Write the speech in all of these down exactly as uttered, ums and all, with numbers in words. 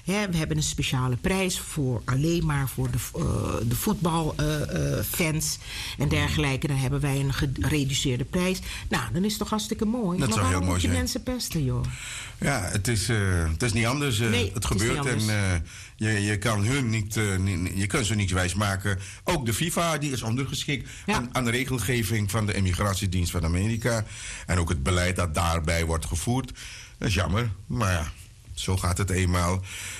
Hè, we hebben een speciale prijs voor alleen maar voor de, uh, de voetbalfans uh, uh, en dergelijke. Dan hebben wij een gereduceerde prijs. Nou, dan is het toch hartstikke mooi. Dat maar zou heel waarom mooi moet je zijn. mensen pesten, joh? Ja, het is, uh, het is niet anders. Uh, Nee, het het gebeurt is niet anders. en uh, je, je kan hun niet, uh, niet, je kan ze niets wijs maken. Ook de FIFA die is ondergeschikt Ja. aan, aan de regelgeving van de Immigratiedienst van Amerika. En ook het beleid dat daarbij wordt gevoerd. Dat is jammer, maar ja, zo gaat het eenmaal.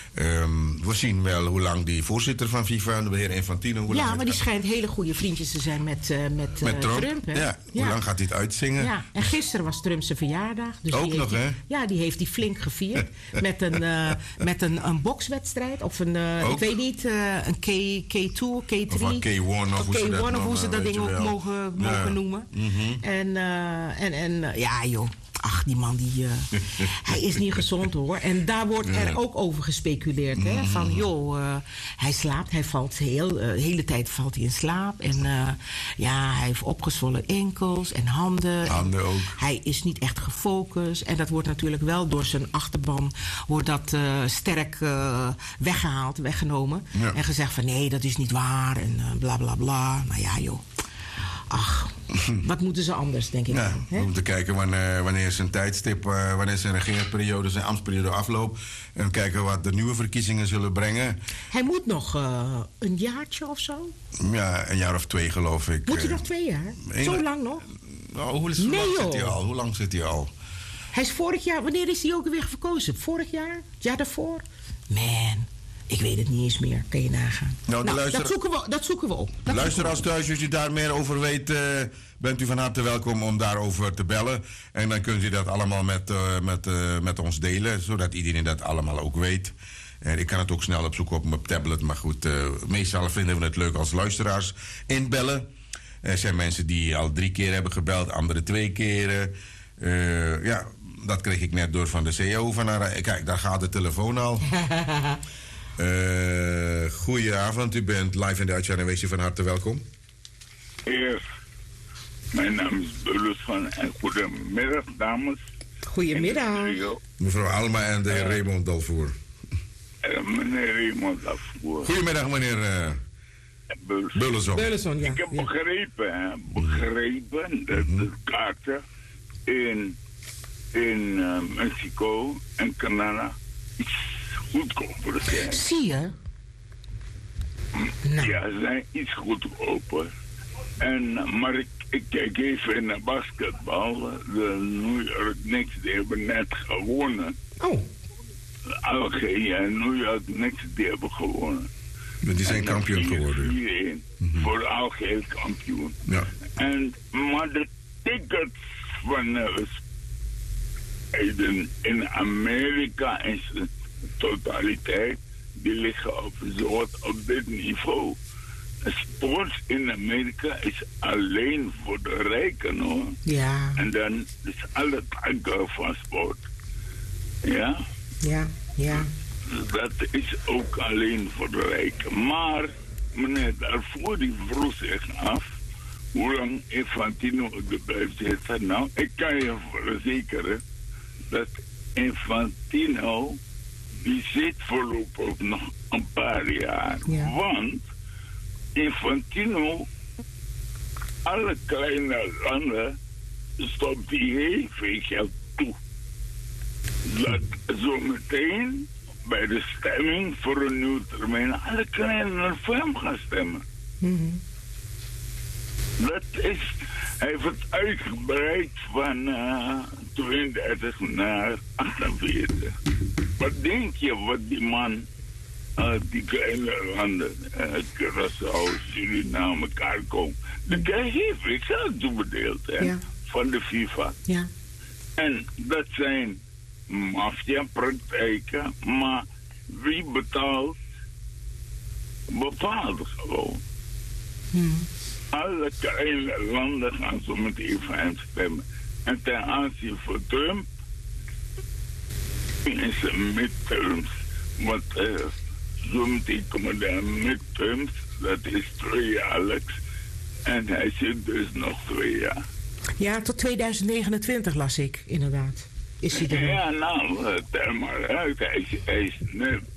Um, we zien wel hoe lang die voorzitter van FIFA, de heer Infantino... Hoe Ja, lang maar die het- schijnt hele goede vriendjes te zijn met, uh, met, uh, met Trump. Trump. Hè? Ja, hoe lang gaat hij het uitzingen? Ja, en gisteren was Trump zijn verjaardag. Dus Ook die heeft nog, hij- hè? Ja, die heeft hij flink gevierd. met een, uh, met een, een bokswedstrijd. Of een, uh, Ook? ik weet niet, uh, een K, K twee, K drie. Of een K één of Of hoe ze K dat één of nog, hoe ze uh, dat weet ding je ook wel. mogen, Ja. mogen noemen. Mhm. En, uh, en, en uh, ja joh. Ach, die man, die, uh, hij is niet gezond hoor. En daar wordt er Ja. ook over gespeculeerd. Hè? Van joh, uh, hij slaapt, hij valt heel, uh, de hele tijd valt hij in slaap. En uh, ja, hij heeft opgezwollen enkels en handen. Handen ook. Hij is niet echt gefocust. En dat wordt natuurlijk wel door zijn achterban wordt dat, uh, sterk uh, weggehaald, weggenomen. Ja. En gezegd van nee, dat is niet waar. En uh, bla bla bla. Nou ja joh. Ach, wat moeten ze anders, denk ik. Ja, dan, hè? we moeten kijken wanneer, wanneer zijn tijdstip, uh, wanneer zijn regeerperiode, zijn ambtsperiode afloopt. En kijken wat de nieuwe verkiezingen zullen brengen. Hij moet nog uh, een jaartje of zo. Ja, een jaar of twee geloof ik. Moet hij Uh, nog twee jaar? Eén- Zo lang nog? Oh, hoe, is, Nee, hoe lang joh. zit hij al? Hoe lang zit hij al? Hij is vorig jaar... Wanneer is hij ook weer verkozen? Vorig jaar? Het jaar daarvoor? Man, ik weet het niet eens meer. Kan je nagaan. Nou, de luister- dat, zoeken we, dat zoeken we op. Dat Luister als zoeken we thuis, als u daar meer over weet, uh, bent u van harte welkom om daarover te bellen. En dan kunt u dat allemaal met, uh, met, uh, met ons delen, zodat iedereen dat allemaal ook weet. En ik kan het ook snel opzoeken op mijn tablet, maar goed, uh, meestal vinden we het leuk als luisteraars inbellen. Er zijn mensen die al drie keer hebben gebeld, anderen twee keren. Uh, ja, dat kreeg ik net door van de C E O van haar. Kijk, daar gaat de telefoon al. Uh, goedenavond, u bent live in de uitzending. Wees u van harte welkom. Heer, mijn naam is Bulus van en goedemiddag dames. Goedemiddag. In de studio. Mevrouw Alma en de heer Ja. Raymond Dalvoer. En meneer Raymond Afvoer. Goedemiddag, meneer uh, Bulus. Bulleson. Beulenzon, ja. Ik heb ja. begrepen, hè, begrepen dat de kaarten in, in uh, Mexico en Canada iets goedkoper zijn. Zie je? Nou, Ja, ze zijn iets goedkoper. En, uh, maar ik, ik kijk even naar basketbal. De New York Knicks die hebben net gewonnen. oh, Alge en New York Knicks die hebben gewonnen. Die zijn En dan kampioen geworden. vier één voor Alge kampioen. Ja. En, maar de tickets van uh, in, in Amerika in zijn totaliteit, die liggen op, soort op dit niveau. Sport in Amerika is alleen voor de rijken hoor. ja, En dan is alle takken van sport. Ja, ja, ja. dat is ook alleen voor de rijken. Maar meneer daarvoor die vroeg zich af hoe lang Infantino er blijft zitten. Nou, ik kan je verzekeren dat Infantino die zit voorlopig nog een paar jaar. Ja. Want Infantino, alle kleine landen, stopt die heel veel geld toe. Dat zometeen bij de stemming voor een nieuwe termijn alle kleine naar voor hem gaan stemmen. Mhm. Dat is, hij heeft het uitgebreid van uh, tweeëndertig naar achtenveertig. Wat denk je wat die man, uh, die kleine landen, uh, Curaçao, Suriname, Carco, de krijg heeft ik zelf toebedeeld hè, Ja. van de FIFA. Ja, En dat zijn maffia-praktijken, maar wie betaalt, bepaalt gewoon. mhm. Alle kleine landen gaan zo meteen voor hem stemmen. En ten aanzien van Trump is de midterms. Want uh, zo meteen komen de midterms, dat is tweejaarlijks. En hij zit dus nog twee jaar. Ja, tot tweeduizend negenentwintig las ik, inderdaad. Is hij er nog? Ja, nou, tel maar uit. Hij is, hij is net